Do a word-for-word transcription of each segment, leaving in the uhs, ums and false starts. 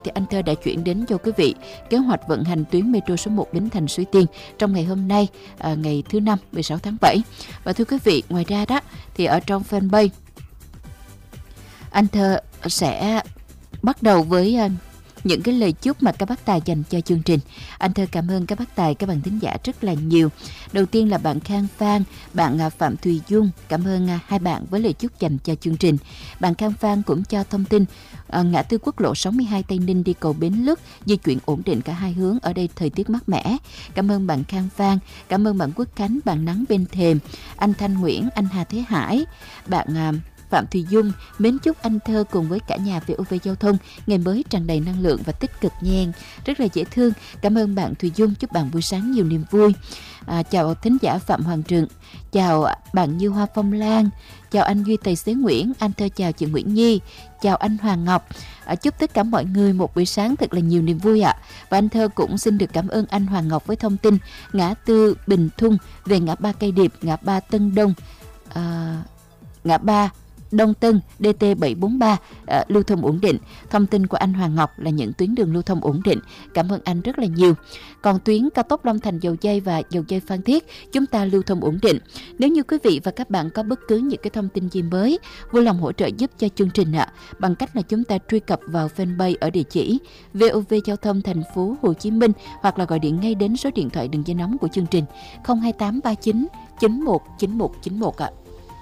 Thì anh Thơ đã chuyển đến cho quý vị kế hoạch vận hành tuyến metro số một Bến Thành Suối Tiên trong ngày hôm nay, à, ngày thứ năm mười sáu tháng bảy. Và thưa quý vị, ngoài ra đó thì ở trong fanpage anh Thơ sẽ bắt đầu với uh, những cái lời chúc mà các bác tài dành cho chương trình. Anh Thơ cảm ơn các bác tài, các bạn thính giả rất là nhiều. Đầu tiên là bạn Khang Phan, bạn Phạm Thùy Dung, cảm ơn hai bạn với lời chúc dành cho chương trình. Bạn Khang Phan cũng cho thông tin à, ngã tư quốc lộ sáu mươi hai Tây Ninh đi cầu Bến Lức di chuyển ổn định cả hai hướng, ở đây thời tiết mát mẻ. Cảm ơn bạn Khang Phan, cảm ơn bạn Quốc Khánh, bạn Nắng Bên Thềm, anh Thanh Nguyễn, anh Hà Thế Hải, bạn à, Phạm Thùy Dung mến chúc anh Thơ cùng với cả nhà vê o vê Giao thông ngày mới tràn đầy năng lượng và tích cực nha. Rất là dễ thương. Cảm ơn bạn Thùy Dung, chúc bạn buổi sáng nhiều niềm vui. À, chào thính giả Phạm Hoàng Trừng, chào bạn Như Hoa Phong Lan, chào anh Duy Tài xế Nguyễn, anh Thơ chào chị Nguyễn Nhi, chào anh Hoàng Ngọc. À, chúc tất cả mọi người một buổi sáng thật là nhiều niềm vui ạ. À. Và anh Thơ cũng xin được cảm ơn anh Hoàng Ngọc với thông tin ngã tư Bình Thung về ngã ba Cây Điệp, ngã ba Tân Đông, à, ngã ba Đông Tân D T bảy bốn ba uh, lưu thông ổn định. Thông tin của anh Hoàng Ngọc là những tuyến đường lưu thông ổn định. Cảm ơn anh rất là nhiều. Còn tuyến cao tốc Long Thành Dầu Giây và Dầu Giây Phan Thiết chúng ta lưu thông ổn định. Nếu như quý vị và các bạn có bất cứ những cái thông tin gì mới, vui lòng hỗ trợ giúp cho chương trình ạ, bằng cách là chúng ta truy cập vào fanpage ở địa chỉ vê o vê Giao thông Thành phố Hồ Chí Minh, hoặc là gọi điện ngay đến số điện thoại đường dây nóng của chương trình không hai tám ba chín chín một chín một chín một ạ.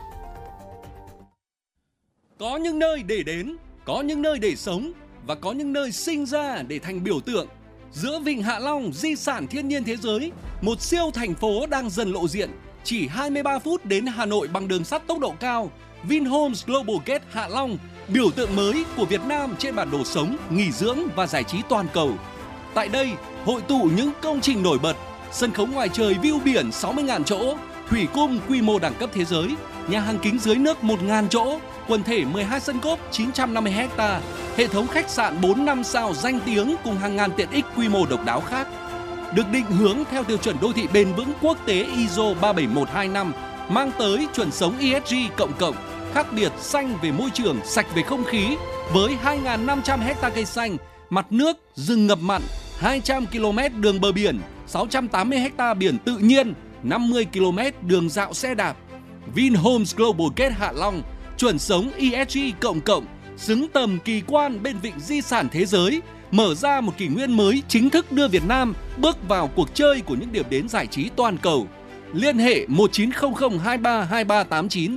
Có những nơi để đến, có những nơi để sống và có những nơi sinh ra để thành biểu tượng. Giữa Vịnh Hạ Long, di sản thiên nhiên thế giới, một siêu thành phố đang dần lộ diện. Chỉ hai mươi ba phút đến Hà Nội bằng đường sắt tốc độ cao. Vinhomes Global Gate Hạ Long, biểu tượng mới của Việt Nam trên bản đồ sống, nghỉ dưỡng và giải trí toàn cầu. Tại đây, hội tụ những công trình nổi bật, sân khấu ngoài trời view biển sáu mươi nghìn chỗ, thủy cung quy mô đẳng cấp thế giới, nhà hàng kính dưới nước một nghìn chỗ, quần thể mười hai sân golf chín trăm năm mươi héc ta, hệ thống khách sạn bốn năm sao danh tiếng cùng hàng ngàn tiện ích quy mô độc đáo khác. Được định hướng theo tiêu chuẩn đô thị bền vững quốc tế i ét o ba bảy một hai năm, mang tới chuẩn sống e ét giê cộng cộng, khác biệt xanh về môi trường, sạch về không khí, với hai nghìn năm trăm héc ta cây xanh, mặt nước, rừng ngập mặn, hai trăm ki lô mét đường bờ biển, sáu trăm tám mươi héc ta biển tự nhiên, năm mươi ki lô mét đường dạo xe đạp. Vinhomes Global Gate Hạ Long, chuẩn sống e ét giê cộng cộng, xứng tầm kỳ quan bên vịnh di sản thế giới, mở ra một kỷ nguyên mới chính thức đưa Việt Nam bước vào cuộc chơi của những điểm đến giải trí toàn cầu. Liên hệ một chín không không hai ba hai ba tám chín.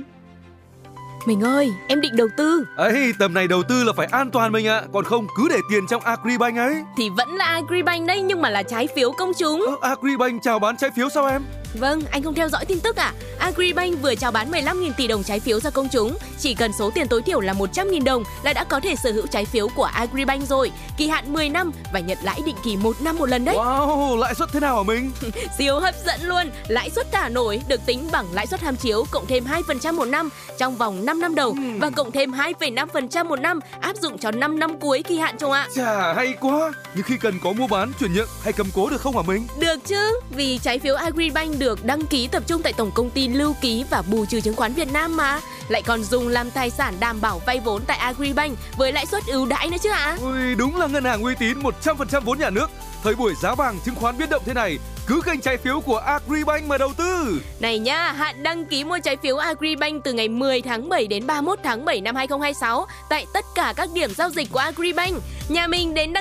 Mình ơi, em định đầu tư. Ấy, tầm này đầu tư là phải an toàn mình ạ, à. Còn không cứ để tiền trong Agribank ấy. Thì vẫn là Agribank đấy, nhưng mà là trái phiếu công chúng. Ờ, Agribank chào bán trái phiếu sao em? Vâng, anh không theo dõi tin tức à? Agribank vừa chào bán mười lăm nghìn tỷ đồng trái phiếu ra công chúng. Chỉ cần số tiền tối thiểu là một trăm nghìn đồng là đã có thể sở hữu trái phiếu của Agribank rồi. Kỳ hạn mười năm và nhận lãi định kỳ một năm một lần đấy. Wow, lãi suất thế nào hả mình? Siêu hấp dẫn luôn. Lãi suất thả nổi được tính bằng lãi suất tham chiếu cộng thêm hai phần trăm một năm trong vòng năm năm đầu uhm. và cộng thêm hai phẩy năm phần trăm một năm áp dụng cho năm năm cuối kỳ hạn, chồng ạ. Chà, hay quá. Nhưng khi cần có mua bán, chuyển nhượng hay cầm cố được không hả mình? Được chứ, vì trái phiếu Agribank được đăng ký tập trung tại Tổng công ty Lưu ký và Bù trừ chứng khoán Việt Nam mà. Lại còn dùng làm tài sản đảm bảo vay vốn tại Agribank với lãi suất ưu đãi nữa chứ ạ. À? Ui, đúng là ngân hàng uy tín một trăm phần trăm vốn nhà nước. Thời buổi giá vàng chứng khoán biến động thế này, cứ kênh trái phiếu của Agribank mà đầu tư. Này nha, hạn đăng ký mua trái phiếu Agribank từ ngày mười tháng bảy đến ba mươi mốt tháng bảy năm hai không hai sáu tại tất cả các điểm giao dịch của Agribank. Nhà mình đến đăng